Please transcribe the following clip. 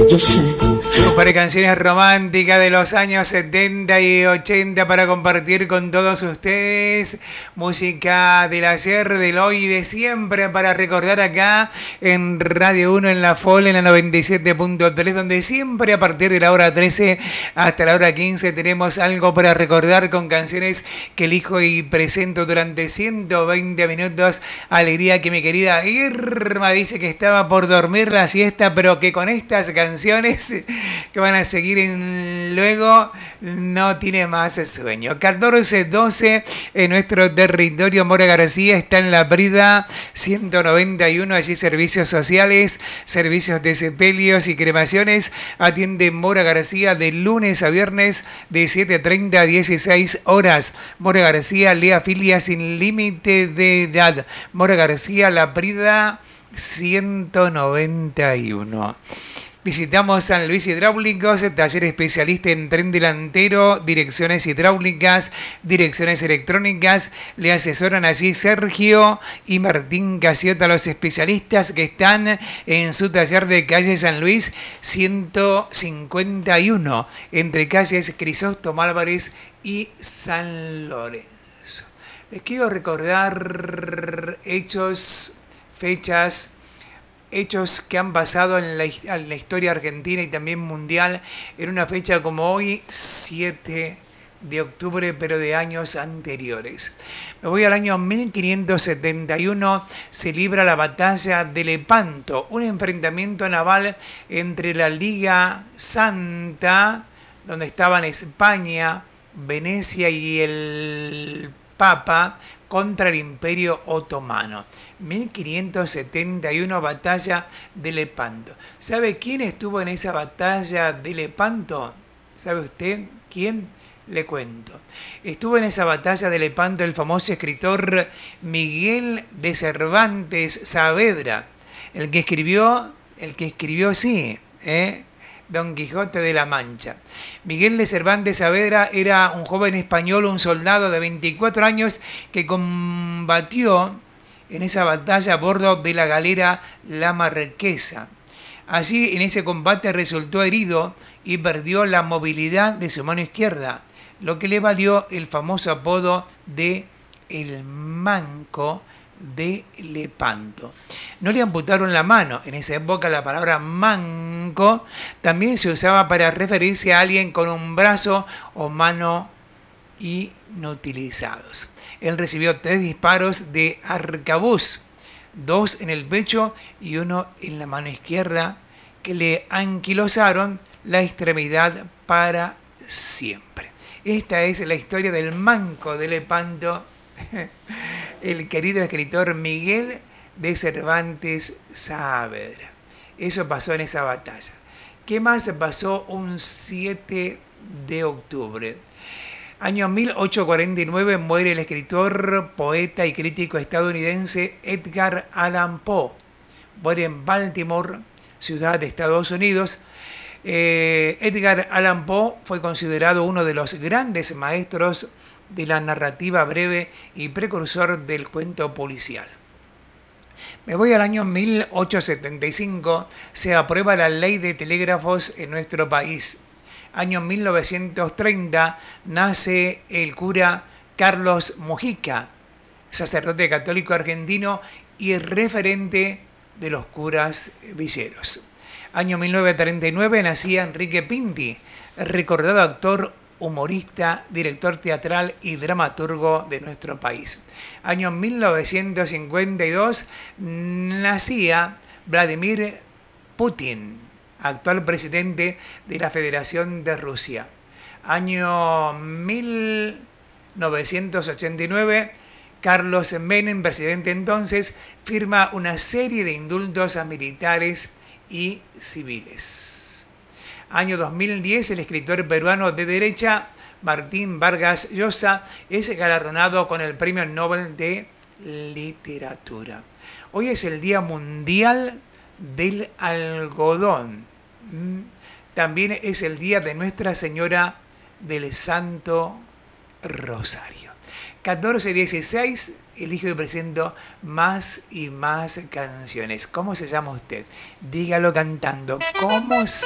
yo sé. Super canciones románticas de los años 70 y 80 para compartir con todos ustedes. Música del ayer, del hoy y de siempre para recordar acá en Radio 1 en la FOL en la 97.3, donde siempre a partir de la hora 13 hasta la hora 15 tenemos algo para recordar con canciones que elijo y presento durante 120 minutos. Alegría que mi querida Irma dice que estaba por dormir la siesta, pero que con estas canciones que van a seguir luego no tiene más sueño. 14:12 en nuestro territorio. Mora García está en la Brida 191, allí servicios sociales, servicios de sepelios y cremaciones. Atiende Mora García de lunes a viernes de 7:30 a 16 horas. Mora García le afilia sin límite de edad. Mora García, la Brida 191. Visitamos San Luis Hidráulicos, taller especialista en tren delantero, direcciones hidráulicas, direcciones electrónicas. Le asesoran allí Sergio y Martín Casiota, los especialistas que están en su taller de calle San Luis 151, entre calles Crisóstomo Álvarez y San Lorenzo. Les quiero recordar hechos, fechas, hechos que han pasado en la historia argentina y también mundial en una fecha como hoy, 7 de octubre, pero de años anteriores. Me voy al año 1571, se libra la batalla de Lepanto, un enfrentamiento naval entre la Liga Santa, donde estaban España, Venecia y el Papa, contra el Imperio Otomano. 1571, batalla de Lepanto. ¿Sabe quién estuvo en esa batalla de Lepanto? ¿Sabe usted quién? Le cuento. Estuvo en esa batalla de Lepanto el famoso escritor Miguel de Cervantes Saavedra, el que escribió, sí, Don Quijote de la Mancha. Miguel de Cervantes Saavedra era un joven español, un soldado de 24 años que combatió en esa batalla a bordo de la galera La Marquesa. Allí en ese combate resultó herido y perdió la movilidad de su mano izquierda, lo que le valió el famoso apodo de El Manco de Lepanto. No le amputaron la mano. En esa época la palabra manco también se usaba para referirse a alguien con un brazo o mano inutilizados. Él recibió 3 disparos de arcabuz, 2 en el pecho y 1 en la mano izquierda, que le anquilosaron la extremidad para siempre. Esta es la historia del Manco de Lepanto, el querido escritor Miguel de Cervantes Saavedra. Eso pasó en esa batalla. ¿Qué más pasó un 7 de octubre? Año 1849 muere el escritor, poeta y crítico estadounidense Edgar Allan Poe. Muere en Baltimore, ciudad de Estados Unidos. Edgar Allan Poe fue considerado uno de los grandes maestros de la narrativa breve y precursor del cuento policial. Me voy al año 1875, se aprueba la ley de telégrafos en nuestro país. Año 1930 nace el cura Carlos Mujica, sacerdote católico argentino y referente de los curas villeros. Año 1939 nacía Enrique Pinti, recordado actor, humorista, director teatral y dramaturgo de nuestro país. Año 1952 nacía Vladimir Putin, actual presidente de la Federación de Rusia. Año 1989, Carlos Menem, presidente entonces, firma una serie de indultos a militares y civiles. Año 2010, el escritor peruano de derecha Martín Vargas Llosa es galardonado con el Premio Nobel de Literatura. Hoy es el Día Mundial del Algodón. También es el Día de Nuestra Señora del Santo Rosario. 14:16, elijo y presento más y más canciones. ¿Cómo se llama usted? Dígalo cantando. ¿Cómo se